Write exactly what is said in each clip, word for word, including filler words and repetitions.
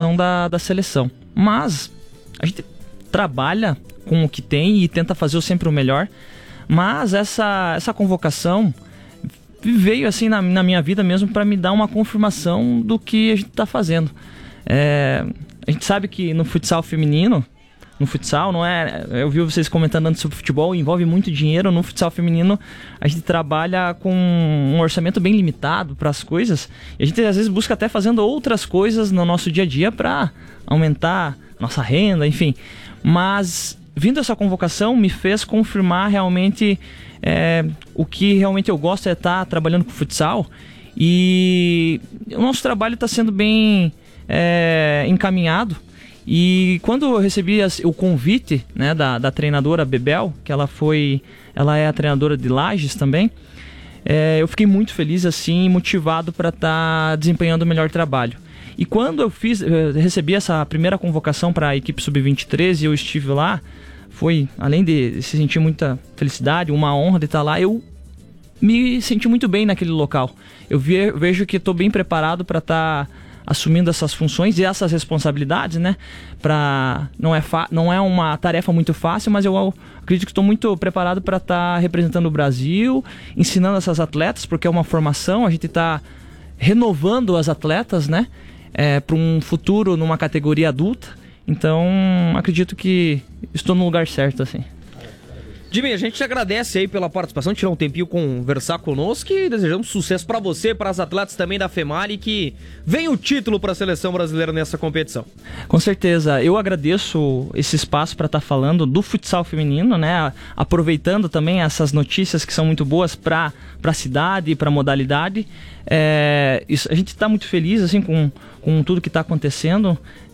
convocação da, da seleção. Mas a gente trabalha com o que tem e tenta fazer sempre o melhor. Mas essa, essa convocação veio assim na, na minha vida mesmo para me dar uma confirmação do que a gente está fazendo. É, a gente sabe que no futsal feminino, no futsal, não é? Eu vi vocês comentando antes sobre futebol, envolve muito dinheiro. No futsal feminino, a gente trabalha com um orçamento bem limitado para as coisas. E a gente às vezes busca até fazendo outras coisas no nosso dia a dia para aumentar nossa renda, enfim. Mas vindo essa convocação me fez confirmar realmente é, o que realmente eu gosto é estar trabalhando com futsal. E o nosso trabalho está sendo bem é, encaminhado. E quando eu recebi as, o convite, né, da, da treinadora Bebel, que ela foi, ela é a treinadora de Lages também, é, eu fiquei muito feliz assim, motivado para estar tá desempenhando o melhor trabalho. E quando eu fiz, eu recebi essa primeira convocação para a equipe sub vinte e três e eu estive lá, foi, além de se sentir muita felicidade, uma honra de estar lá, eu me senti muito bem naquele local. Eu ve, vejo que estou bem preparado para estar tá assumindo essas funções e essas responsabilidades, né? Pra, não, é fa- não é uma tarefa muito fácil, mas eu acredito que estou muito preparado para estar tá representando o Brasil, ensinando essas atletas, porque é uma formação, a gente está renovando as atletas, né? É, para um futuro numa categoria adulta. Então, acredito que estou no lugar certo, assim. Jimmy, a gente te agradece aí pela participação, tirar um tempinho conversar conosco e desejamos sucesso pra você, para as atletas também da FEMAR e que venha o título para a seleção brasileira nessa competição. Com certeza, eu agradeço esse espaço para estar falando do futsal feminino, né? Aproveitando também essas notícias que são muito boas para a cidade e para a modalidade. É, isso, a gente está muito feliz assim, com, com tudo que está acontecendo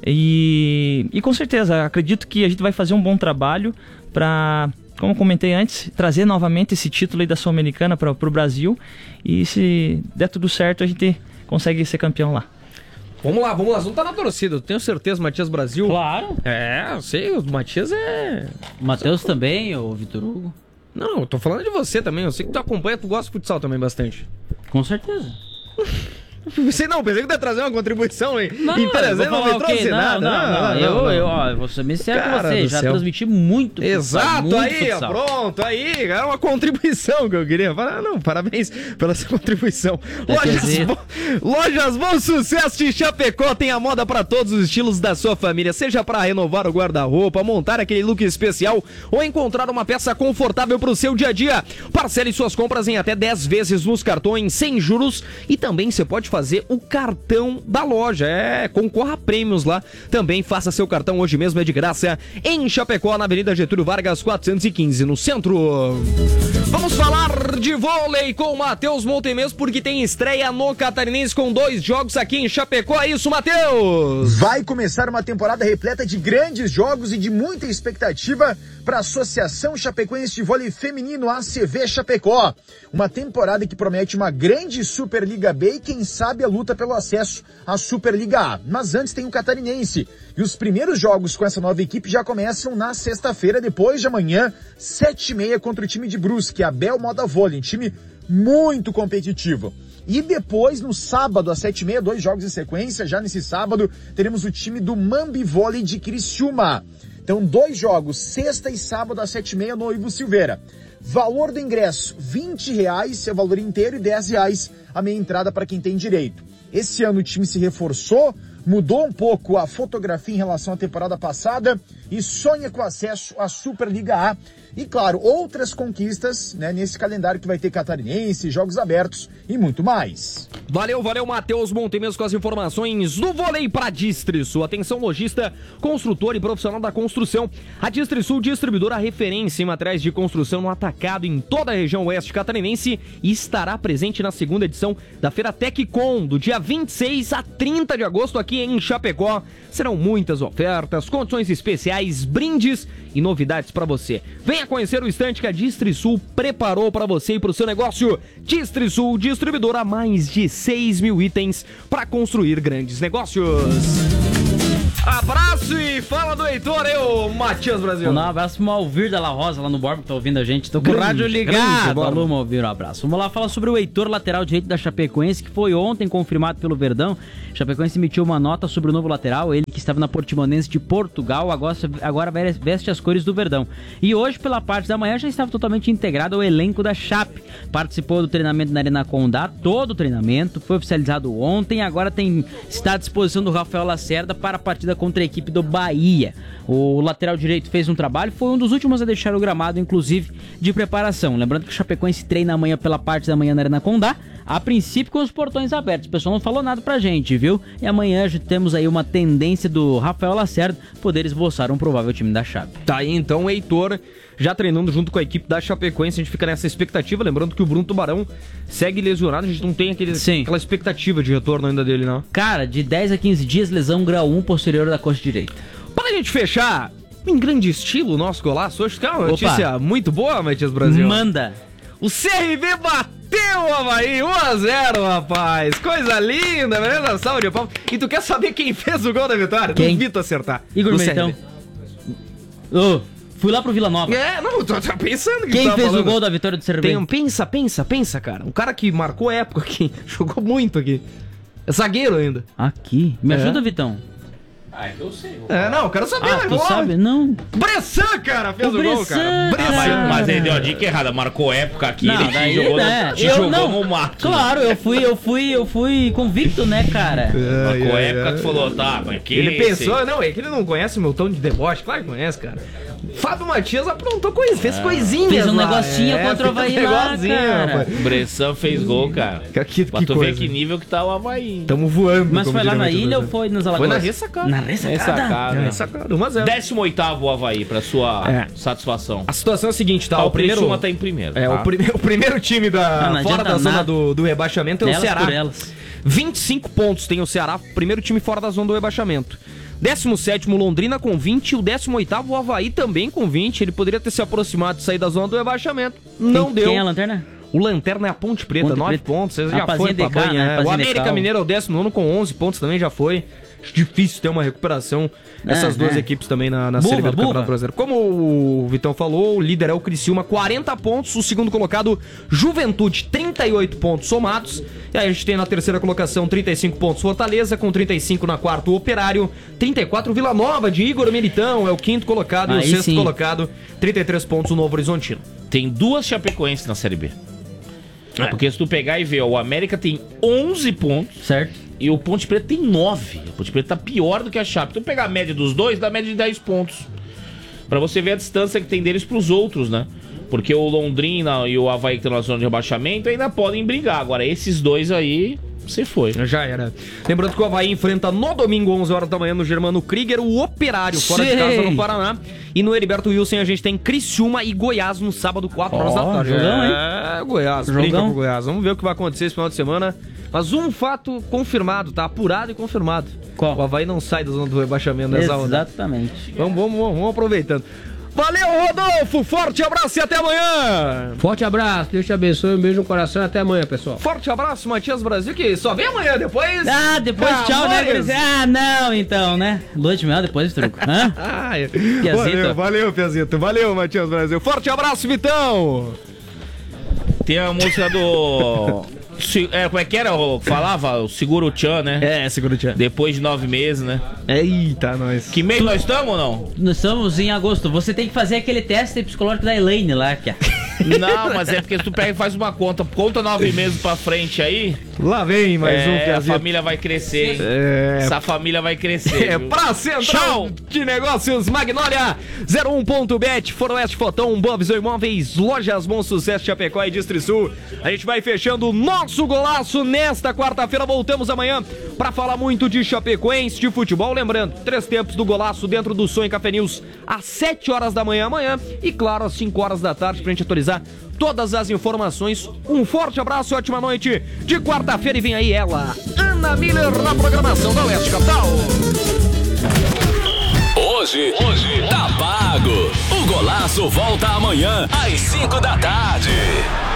e, e com certeza acredito que a gente vai fazer um bom trabalho para, como comentei antes, trazer novamente esse título aí da Sul-Americana para o Brasil e se der tudo certo a gente consegue ser campeão lá. Vamos lá, vamos lá, vamos estar na torcida, eu tenho certeza, Matias Brasil. Claro. É, eu sei, o Matias é... O Matheus também, o Vitor Hugo. Não, eu tô falando de você também, eu sei que tu acompanha, tu gosta de futsal também bastante. Com certeza. Pensei, não, pensei que tu ia trazer uma contribuição hein? Não, interessante, não me trouxe não, nada. Não, não, não, não, eu, eu, ó, vou ser bem sério com você, já céu. transmiti muito futsal. Exato, muito aí, futsal. Pronto, aí, é uma contribuição que eu queria falar. Não, parabéns pela essa contribuição. Lojas, bo... Lojas Bom Sucesso de Chapecó tem a moda para todos os estilos da sua família, seja para renovar o guarda-roupa, montar aquele look especial ou encontrar uma peça confortável para o seu dia a dia. Parcele suas compras em até dez vezes nos cartões sem juros e também você pode fazer o cartão da loja. É, concorra a prêmios lá. Também faça seu cartão hoje mesmo, é de graça, em Chapecó, na Avenida Getúlio Vargas, quatrocentos e quinze, no centro. Vamos falar de vôlei com o Matheus Montemez, porque tem estreia no Catarinense com dois jogos aqui em Chapecó. É isso, Matheus? Vai começar uma temporada repleta de grandes jogos e de muita expectativa para a Associação Chapecoense de Vôlei Feminino, A C V Chapecó. Uma temporada que promete uma grande Superliga B e quem sabe a luta pelo acesso à Superliga A. Mas antes tem o Catarinense. E os primeiros jogos com essa nova equipe já começam na sexta-feira, depois de amanhã, sete e meia, contra o time de Brusque, a Bel Moda Vôlei, um time muito competitivo. E depois, no sábado, às sete e meia, dois jogos em sequência, já nesse sábado, teremos o time do Mambi Vôlei de Criciúma. Então, dois jogos, sexta e sábado, às sete e meia, no Ivo Silveira. Valor do ingresso, vinte reais, é o valor inteiro, e dez reais a meia entrada para quem tem direito. Esse ano o time se reforçou, mudou um pouco a fotografia em relação à temporada passada e sonha com acesso à Superliga A. E, claro, outras conquistas, né, nesse calendário que vai ter Catarinense, jogos abertos e muito mais. Valeu, valeu, Matheus Montemez com as informações do vôlei para Distrisul. Atenção, lojista, construtor e profissional da construção. A Distrisul, distribuidora referência em materiais de construção no atacado em toda a região oeste catarinense, e estará presente na segunda edição da Feira TecCom, do dia vinte e seis a trinta de agosto aqui em Chapecó. Serão muitas ofertas, condições especiais, brindes e novidades para você. Venha conhecer o estande que a Distrisul preparou para você e para o seu negócio. Distrisul, distribuidora há mais de seis mil itens para construir grandes negócios. Abraço e fala do Heitor, eu, Matias Brasil. Um abraço pro Alvir da La Rosa, lá no Borba, que tá ouvindo a gente. Tô com o Grande, rádio ligado. grande, Alô, Alvir, um abraço. Vamos lá falar sobre o Heitor, lateral direito da Chapecoense, que foi ontem confirmado pelo Verdão. Chapecoense emitiu uma nota sobre o novo lateral, ele que estava na Portimonense de Portugal, agora, agora veste as cores do Verdão. E hoje, pela parte da manhã, já estava totalmente integrado ao elenco da Chape. Participou do treinamento na Arena Condá, todo o treinamento, foi oficializado ontem, agora tem, está à disposição do Rafael Lacerda para a partida contra a equipe do Bahia. O lateral direito fez um trabalho, foi um dos últimos a deixar o gramado, inclusive, de preparação. Lembrando que o Chapecoense treina amanhã pela parte da manhã na Arena Condá, a princípio com os portões abertos. O pessoal não falou nada pra gente, viu? E amanhã já temos aí uma tendência do Rafael Lacerda poder esboçar um provável time da Chape. Tá aí então o Heitor já treinando junto com a equipe da Chapecoense. A gente fica nessa expectativa, lembrando que o Bruno Tubarão segue lesionado, a gente não tem aquele, aquela expectativa de retorno ainda dele, não. Cara, de dez a quinze dias, lesão grau um posterior da coxa direita. Para a gente fechar em grande estilo o nosso golaço hoje, que é uma notícia Opa. muito boa, Matias Brasil. Manda! O C R V bateu o Avaí um a zero, rapaz. Coisa linda, beleza? Salve de palmas. E tu quer saber quem fez o gol da vitória? Quem? Duvido acertar. Igor Militão. Ô, fui lá pro Vila Nova. É, não, tô, tô pensando que Quem tu fez falando. o gol da vitória do C R V? Tem um, pensa, pensa, pensa, cara. Um cara que marcou época aqui, jogou muito aqui. É zagueiro ainda. Aqui? Me É. ajuda, Vitão. Ah, é que eu sei. É, não, eu quero saber. Ah, né, tu gol. sabe? Não. Bressan, cara, fez O o, gol, Bressan, cara. cara. Ah, Bressan. mas, mas ele deu a dica errada, marcou época aqui, Não, ele daí, te jogou, né? no, te eu jogou não. no mato. Claro, eu fui, eu fui, eu fui convicto, né, cara? Marcou Ai, época, ai, tu falou, tá, mas que Ele esse? pensou, não, é que ele não conhece o meu tom de deboche, claro que conhece, cara. Fábio Matias aprontou coisa, fez coisinhas. Fez um lá. negocinho contra o fez Havaí um lá, negocinho, cara. rapaz. O Bressan fez gol, cara. Que, que, Pra que tu ver coisa. que nível que tá o Havaí. Tamo voando. Mas como foi lá diria na Matias ilha ou Brasil. foi nas Alagoas? Foi na ressacada. Na ressacada? Ressacada. Ressacada, um a zero. décimo oitavo o Havaí, pra sua É. satisfação. A situação é a seguinte, tá? Ah, o o primeiro... Criciúma tá em primeiro. É, tá? o, prime... o primeiro time da... Ah, não fora adianta da zona nada. do, do rebaixamento é o Elas Ceará. por elas. vinte e cinco pontos tem o Ceará, primeiro time fora da zona do rebaixamento. décimo sétimo Londrina com vinte e o décimo oitavo o Havaí também com vinte. Ele poderia ter se aproximado de sair da zona do rebaixamento. Não Quem, deu. Quem é a lanterna? O Lanterna é a Ponte Preta, Ponte nove Preta. pontos. Você já Rapazinha foi pra D K, banha. né? é. O Rapazinha América D K. Mineiro é o décimo nono com onze pontos, também já foi. Acho difícil ter uma recuperação dessas É, duas é. equipes também na, na Buva, Série B do buva. Campeonato Brasileiro. Como o Vitão falou, o líder é o Criciúma, quarenta pontos. O segundo colocado, Juventude, trinta e oito pontos somados. E aí a gente tem na terceira colocação, trinta e cinco pontos Fortaleza, com trinta e cinco na quarta o Operário, trinta e quatro Vila Nova de Igor Militão, é o quinto colocado. Aí e o sexto sim. colocado, trinta e três pontos o Novo Horizontino. Tem duas Chapecoenses na Série B. É. Porque se tu pegar e ver, ó, o América tem onze pontos Certo. e o Ponte Preta tem nove. O Ponte Preta tá pior do que a Chape. Então pegar a média dos dois, dá média de dez pontos. Pra você ver a distância que tem deles pros outros, né? Porque o Londrina e o Havaí que estão na zona de rebaixamento ainda podem brigar. Agora esses dois aí, você foi. Já era. Lembrando que o Havaí enfrenta no domingo, onze horas da manhã, no Germano Krieger, o Operário, fora de Sim. casa no Paraná. E no Heriberto Wilson a gente tem Criciúma e Goiás no sábado, quatro horas Ó, da tarde. jogão, hein? É, Goiás, Jogão. brinca pro Goiás. Vamos ver o que vai acontecer esse final de semana. Mas um fato confirmado, tá? Apurado e confirmado. Qual? O Havaí não sai da zona do rebaixamento nessa onda. Exatamente. Vamos, vamos, vamos, vamos aproveitando. Valeu, Rodolfo! Forte abraço e até amanhã! Forte abraço, Deus te abençoe, um beijo no coração e até amanhã, pessoal. Forte abraço, Matias Brasil, que só vem amanhã, depois... Ah, depois Ah, tchau, né, Amores. gurizada? Ah, não, então, né? Lua de mel, depois truco. Hã? Ai, Piazito. valeu, valeu, Piazito. Valeu, Matias Brasil. Forte abraço, Vitão! Tem a música do... Se- é, como é que era? O- Falava o Seguro Tchan, né? É, segura o tchan. Depois de nove meses, né? Eita, nós. Que mês nós estamos ou não? Nós estamos em agosto. Você tem que fazer aquele teste psicológico da Elaine lá, que Não, mas é porque tu pega e faz uma conta. Conta nove meses pra frente aí. Lá vem mais um É, a Piazito. família vai crescer, hein? É, Essa família vai crescer. é viu? pra Central Tchau. de Negócios Magnólia zero um ponto bet, Foroeste Fotão, Boa Visão Imóveis, Lojas Bom Sucesso, Chapecó e Distrisul. A gente vai fechando o nosso golaço nesta quarta-feira. Voltamos amanhã pra falar muito de Chapecoense, de futebol. Lembrando, três tempos do golaço dentro do Sonho Café News às sete horas da manhã amanhã e, claro, às cinco horas da tarde pra gente atualizar todas as informações. Um forte abraço, ótima noite de quarta-feira e vem aí ela, Ana Miller, na programação da Oeste Capital. Hoje, hoje tá pago. O golaço volta amanhã às cinco da tarde.